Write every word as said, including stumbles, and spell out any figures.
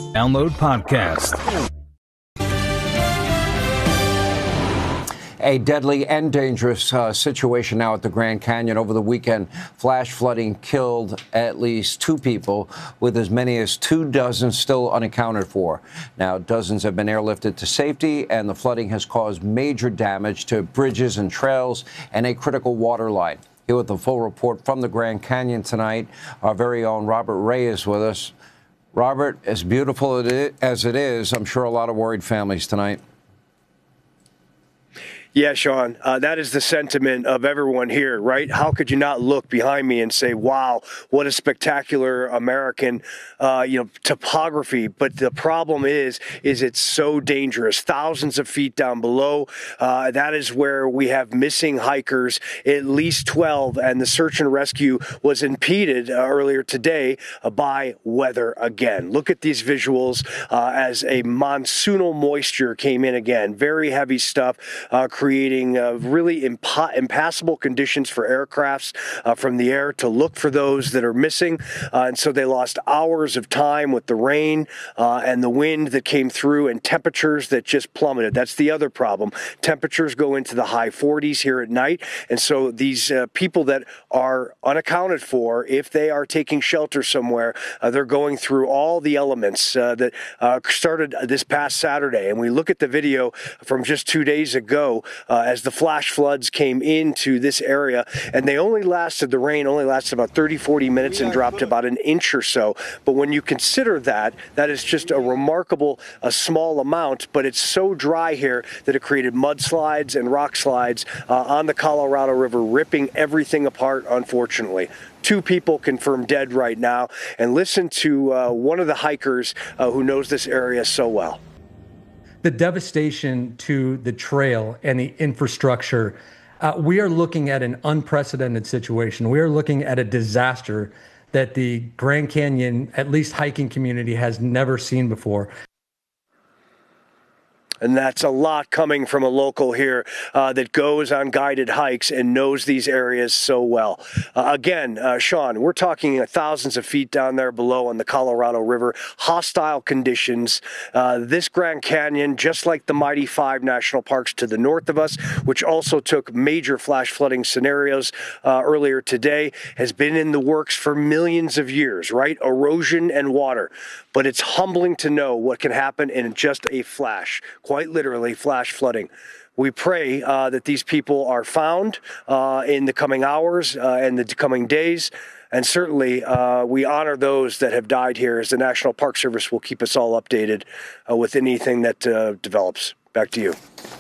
Download podcast. A deadly and dangerous uh, situation now at the Grand Canyon. Over the weekend, flash flooding killed at least two people, with as many as two dozen still unaccounted for. Now, dozens have been airlifted to safety, and the flooding has caused major damage to bridges and trails and a critical water line. Here with the full report from the Grand Canyon tonight, our very own Robert Ray is with us. Robert, as beautiful as it is, I'm sure a lot of worried families tonight. Yeah, Sean, uh, that is the sentiment of everyone here, right? How could you not look behind me and say, wow, what a spectacular American, uh, you know, topography. But the problem is, is it's so dangerous. Thousands of feet down below. Uh, that is where we have missing hikers, at least twelve. And the search and rescue was impeded uh, earlier today uh, by weather again. Look at these visuals uh, as a monsoonal moisture came in again. Very heavy stuff. Uh, creating uh, really impa- impassable conditions for aircrafts uh, from the air to look for those that are missing. Uh, and so they lost hours of time with the rain uh, and the wind that came through and temperatures that just plummeted. That's the other problem. Temperatures go into the high forties here at night. And so these uh, people that are unaccounted for, if they are taking shelter somewhere, uh, they're going through all the elements uh, that uh, started this past Saturday. And we look at the video from just two days ago, Uh, as the flash floods came into this area, and they only lasted, the rain only lasted about thirty, forty minutes and dropped about an inch or so. But when you consider that, that is just a remarkable, a small amount, but it's so dry here that it created mudslides and rock slides uh, on the Colorado River, ripping everything apart, unfortunately. Two people confirmed dead right now. And listen to uh, one of the hikers uh, who knows this area so well. The devastation to the trail and the infrastructure, uh, we are looking at an unprecedented situation. We are looking at a disaster that the Grand Canyon, at least hiking community, has never seen before. And that's a lot coming from a local here uh, that goes on guided hikes and knows these areas so well. Uh, again, uh, Sean, we're talking uh, thousands of feet down there below on the Colorado River, hostile conditions. Uh, this Grand Canyon, just like the Mighty Five national parks to the north of us, which also took major flash flooding scenarios uh, earlier today, has been in the works for millions of years, right? Erosion and water. But it's humbling to know what can happen in just a flash. Quite literally, flash flooding. We pray uh, that these people are found uh, in the coming hours uh, and the coming days. And certainly, uh, we honor those that have died here, as the National Park Service will keep us all updated uh, with anything that uh, develops. Back to you.